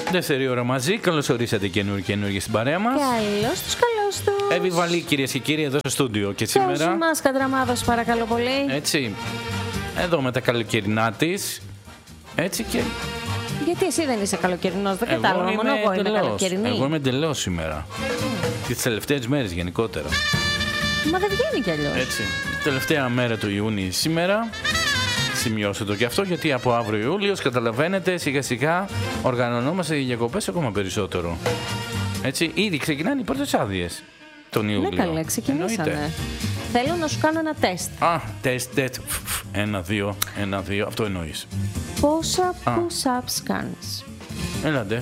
Δεύτερη ώρα μαζί. Καλώς ορίσατε καινούργια στην παρέα μας. Καλώς τους. Εύη Βαλή, κυρίες και κύριοι, εδώ στο στούντιο. Και σήμερα. Ποιος μας Κατραμάδος, παρακαλώ πολύ. Έτσι. Εδώ με τα καλοκαιρινά της. Έτσι και. Γιατί εσύ δεν είσαι καλοκαιρινός, δεν κατάλαβα. Μόνο εγώ είμαι καλοκαιρινή. Εγώ είμαι εντελώς σήμερα. Και τις τελευταίες μέρες γενικότερα. Μα δεν βγαίνει κι αλλιώς. Έτσι. Τελευταία μέρα του Ιούνιου σήμερα. Σημειώστε το και αυτό, γιατί από αύριο Ιούλιος, καταλαβαίνετε, σιγά σιγά οργανωνόμαστε οι διακοπές ακόμα περισσότερο. Έτσι, ήδη ξεκινάνε οι πρώτες άδειες τον Ιούλιο. Ναι, καλά, ξεκινήσανε. Θέλω να σου κάνω ένα τεστ. Τεστ. 1-2. Αυτό εννοείς. Πόσα push-ups κάνεις? Έλατε.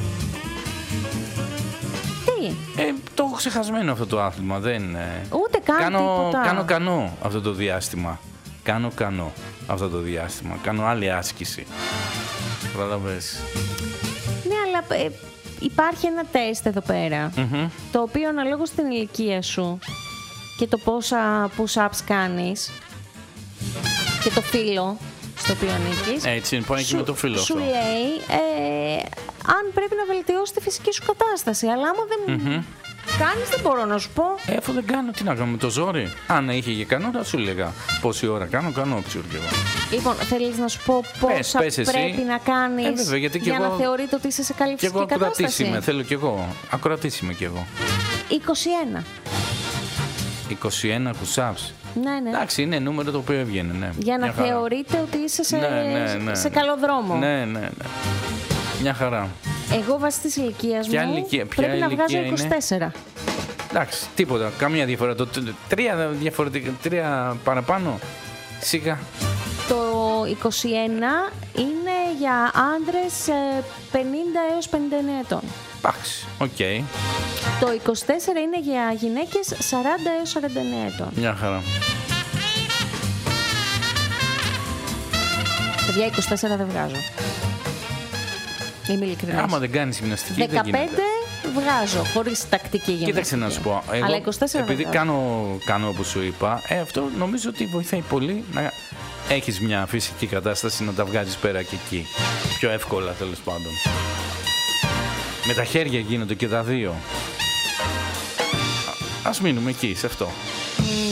Τι? Το έχω ξεχασμένο αυτό το άθλημα. Ούτε καν τίποτα. Κάνω κανό αυτό το διάστημα. Κάνω αυτό το διάστημα. Κάνω άλλη άσκηση. Καταλαβες. Ναι, αλλά υπάρχει ένα τεστ εδώ πέρα, το οποίο αναλόγως στην ηλικία σου και το πόσα push-ups κάνεις και το φύλο στο οποίο ανήκεις. Έτσι, πάει και με το φύλο σου αυτό. λέει αν πρέπει να βελτιώσεις τη φυσική σου κατάσταση. Αλλά άμα δεν κάνεις, δεν μπορώ να σου πω. Αφού δεν κάνω, τι να κάνω με το ζόρι. Αν είχε και κανό, θα σου έλεγα πόση ώρα κάνω, ξέρω κι εγώ. Λοιπόν, θέλεις να σου πω πόσα πρέπει να κάνεις βέβαια, για να θεωρείται ότι είσαι σε καλή φυσική κατάσταση? Και εγώ ακροατής είμαι, θέλω κι εγώ. Ακροατής είμαι κι εγώ. 21. 21 push-ups. Ναι. Εντάξει, είναι νούμερο το οποίο έβγαινε, ναι. Για να θεωρείτε ότι είσαι σε καλό δρόμο. Ναι. Μια χαρά. Εγώ βάσει της ηλικίας μου πρέπει να βγάζω 24. Εντάξει, τίποτα, καμία διαφορά. Τρία παραπάνω. Σιγά. Το 21 είναι για άντρες 50 έως 59 ετών. Εντάξει, οκ. Το 24 είναι για γυναίκες 40 έως 49 ετών. Μια χαρά. Παιδιά, 24 δεν βγάζω. Είμαι ειλικρινής. Άμα δεν κάνεις γυμναστική, 15 δεν γίνεται. βγάζω, χωρίς τακτική γυμναστική. Κοίταξε να σου πω. Εγώ, αλλά 24 επειδή κάνω όπως σου είπα, αυτό νομίζω ότι βοηθάει πολύ να έχεις μια φυσική κατάσταση, να τα βγάζεις πέρα και εκεί. Πιο εύκολα, τέλος πάντων. Με τα χέρια γίνονται και τα δύο. Ας μείνουμε εκεί, σε αυτό.